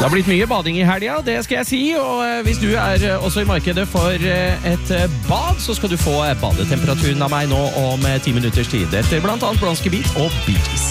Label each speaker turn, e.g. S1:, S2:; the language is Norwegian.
S1: Det har blitt mye bading i helga, det skal jeg si, og hvis du også i markedet for et bad, så skal du få badetemperaturen av meg nå om 10 minutters tid, etter blant annet Blonske Beat og Bee Gees.